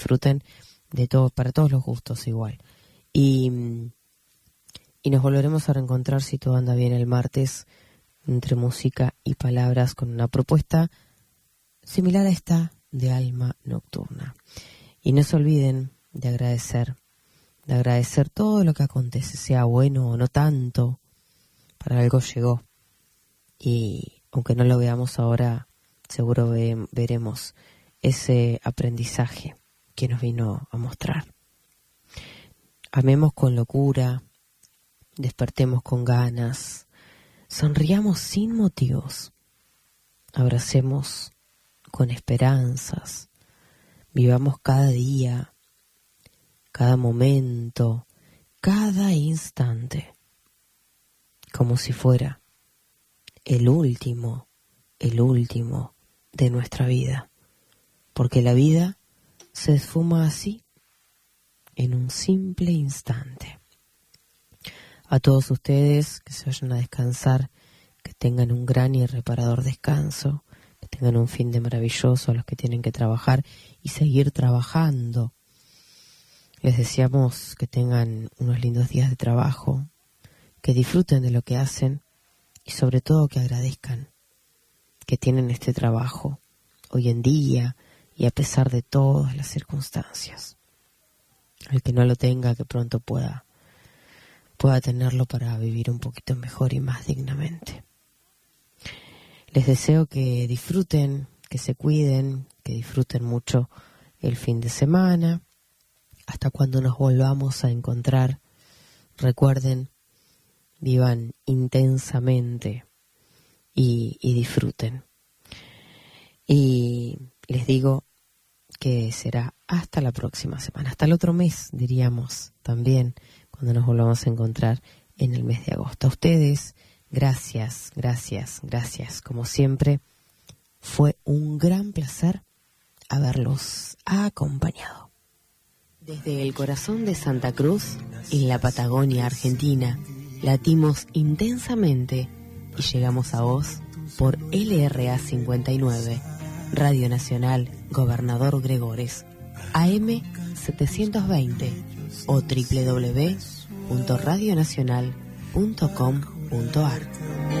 disfruten de todo, para todos los gustos igual. Y nos volveremos a reencontrar, si todo anda bien, el martes, entre música y palabras, con una propuesta similar a esta de Alma Nocturna. Y no se olviden de agradecer todo lo que acontece, sea bueno o no tanto, para algo llegó. Y aunque no lo veamos ahora, seguro veremos ese aprendizaje que nos vino a mostrar. Amemos con locura, despertemos con ganas, sonriamos sin motivos, abracemos con esperanzas, vivamos cada día, cada momento, cada instante, como si fuera el último de nuestra vida, porque la vida se esfuma así, en un simple instante. A todos ustedes que se vayan a descansar, que tengan un gran y reparador descanso, que tengan un fin de maravilloso a los que tienen que trabajar y seguir trabajando. Les deseamos que tengan unos lindos días de trabajo, que disfruten de lo que hacen y sobre todo que agradezcan que tienen este trabajo hoy en día y a pesar de todas las circunstancias. El que no lo tenga, que pronto pueda tenerlo para vivir un poquito mejor y más dignamente. Les deseo que disfruten, que se cuiden, que disfruten mucho el fin de semana. Hasta cuando nos volvamos a encontrar, recuerden, vivan intensamente y disfruten. Y les digo que será hasta la próxima semana, hasta el otro mes, diríamos, también, cuando nos volvamos a encontrar en el mes de agosto. A ustedes, gracias, como siempre. Fue un gran placer haberlos acompañado. Desde el corazón de Santa Cruz, en la Patagonia Argentina, latimos intensamente y llegamos a vos por LRA 59, Radio Nacional Gobernador Gregores, AM 720 o www.radionacional.com.ar.